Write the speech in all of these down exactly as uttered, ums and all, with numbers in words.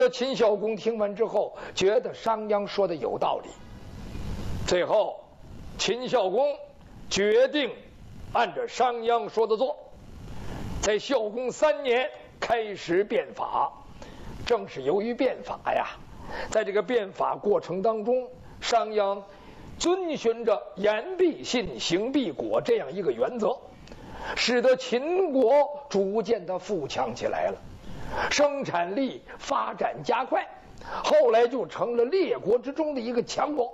秦孝公听完之后，觉得商鞅说的有道理。最后，秦孝公决定按照商鞅说的做，在孝公三年开始变法。正是由于变法呀，在这个变法过程当中，商鞅遵循着言必信，行必果这样一个原则，使得秦国逐渐的富强起来了，生产力发展加快，后来就成了列国之中的一个强国。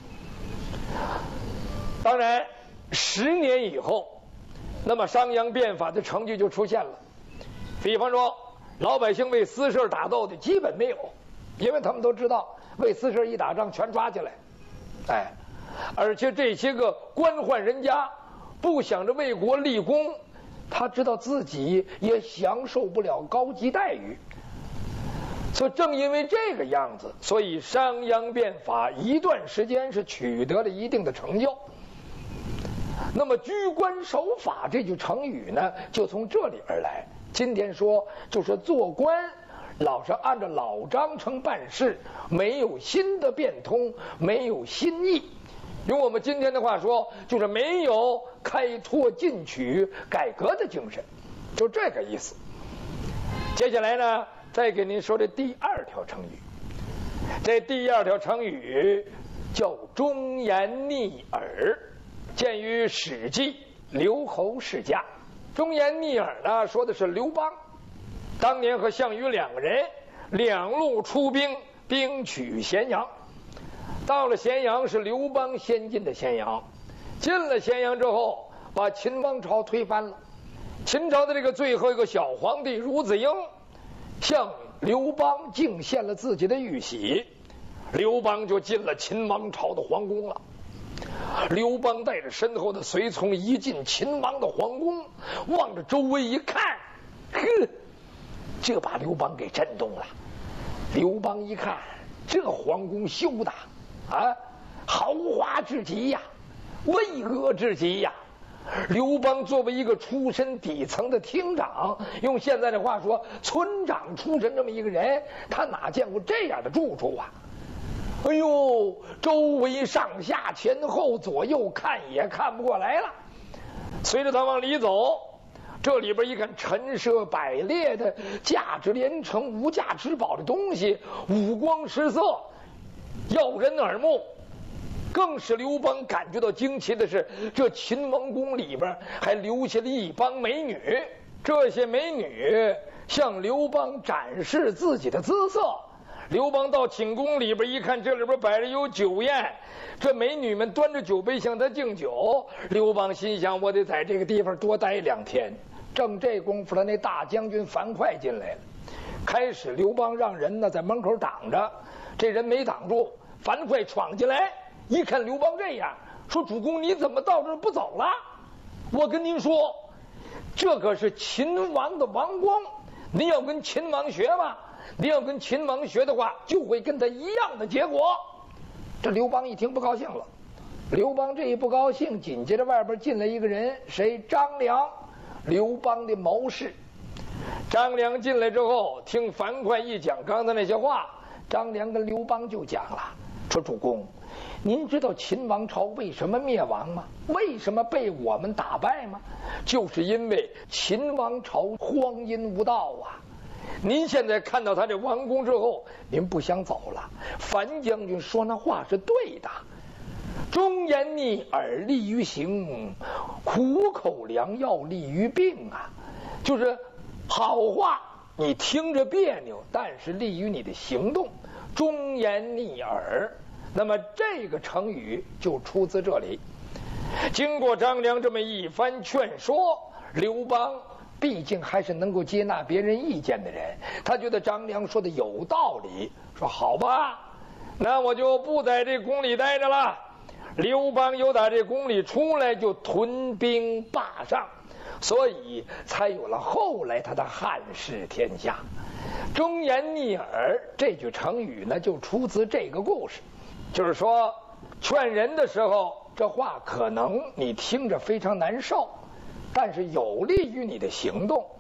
当然，十年以后，那么商鞅变法的成绩就出现了。比方说，老百姓为私事打斗的基本没有，因为他们都知道为私事一打仗全抓起来，哎，而且这些个官宦人家不想着为国立功，他知道自己也享受不了高级待遇，所以正因为这个样子，所以商鞅变法一段时间是取得了一定的成就。那么居官守法这句成语呢，就从这里而来。今天说就是做官老是按照老章程办事，没有新的变通，没有新意。用我们今天的话说，就是没有开拓进取改革的精神，就这个意思。接下来呢，再给您说这第二条成语。这第二条成语叫忠言逆耳，见于《史记·刘侯世家》。忠言逆耳呢，说的是刘邦当年和项羽两个人两路出兵，兵取咸阳。到了咸阳，是刘邦先进的咸阳，进了咸阳之后，把秦王朝推翻了。秦朝的这个最后一个小皇帝孺子婴向刘邦敬献了自己的玉玺，刘邦就进了秦王朝的皇宫了。刘邦带着身后的随从一进秦王的皇宫，望着周围一看，呵，这把刘邦给震动了。刘邦一看，这皇宫修的啊，豪华至极呀，巍峨至极呀。刘邦作为一个出身底层的厅长，用现在的话说，村长出身这么一个人，他哪见过这样的住处啊？哎呦，周围上下前后左右看也看不过来了。随着他往里走，这里边一看陈设百列的价值连城无价之宝的东西，五光十色，耀人耳目。更使刘邦感觉到惊奇的是，这秦王宫里边还留下了一帮美女。这些美女向刘邦展示自己的姿色。刘邦到寝宫里边一看，这里边摆着有酒宴，这美女们端着酒杯向他敬酒。刘邦心想，我得在这个地方多待两天。正这功夫，他那大将军樊哙进来了。开始刘邦让人呢在门口挡着，这人没挡住，樊哙闯进来，一看刘邦这样，说：“主公，你怎么到这儿不走了？我跟您说，这可是秦王的王光，您要跟秦王学吗？你要跟秦王学的话，就会跟他一样的结果。”这刘邦一听不高兴了。刘邦这一不高兴，紧接着外边进来一个人，谁？张良，刘邦的谋士。张良进来之后，听樊哙一讲刚才那些话，张良跟刘邦就讲了，说：“主公，您知道秦王朝为什么灭亡吗？为什么被我们打败吗？就是因为秦王朝荒淫无道啊！您现在看到他这王宫之后，您不想走了。樊将军说那话是对的，忠言逆耳利于行，苦口良药利于病啊。就是好话你听着别扭，但是利于你的行动。忠言逆耳，那么这个成语就出自这里。经过张良这么一番劝说，刘邦毕竟还是能够接纳别人意见的人，他觉得张良说的有道理，说好吧，那我就不在这宫里待着了。刘邦由打这宫里出来，就屯兵霸上，所以才有了后来他的汉室天下。忠言逆耳这句成语呢，就出自这个故事。就是说，劝人的时候，这话可能你听着非常难受，但是有利于你的行动。